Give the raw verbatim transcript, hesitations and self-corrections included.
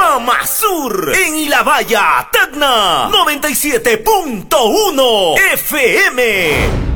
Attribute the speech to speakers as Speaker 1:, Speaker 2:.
Speaker 1: Gama Sur en Ilabaya, Tacna, noventa y siete punto uno F M.